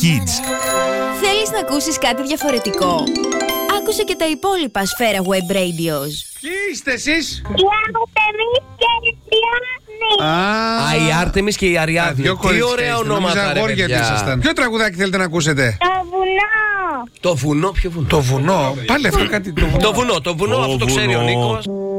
Kids. Θέλεις να ακούσεις κάτι διαφορετικό? Άκουσε και τα υπόλοιπα Σφαίρα Web Radios. Ποιοι είστε εσείς? Η Άρτεμις και η Αριάδνη. Α, η Άρτεμις και η Αριάδνη. Τι ωραία ονόματα, ρε παιδιά. Ποιο τραγουδάκι θέλετε να ακούσετε? Το βουνό. Το βουνό, ποιο βουνό? Το βουνό. Πάλι αυτό κάτι. Το βουνό, αυτό το ξέρει ο Νίκος.